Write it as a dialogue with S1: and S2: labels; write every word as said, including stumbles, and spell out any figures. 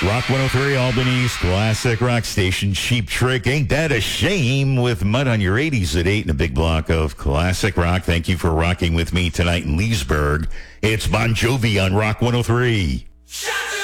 S1: Rock one oh three, Albany's classic rock station. Cheap Trick, Ain't That a Shame, with Mud on Your eighties at eight in a big block of classic rock. Thank you for rocking with me tonight in Leesburg. It's Bon Jovi on Rock one oh three.